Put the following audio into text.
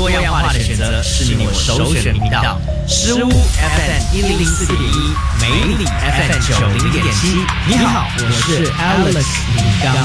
多样化的选择是你我首选频道。诗屋 FM 104.1，美里 FM 90.7。你好，我是 Alex 李刚。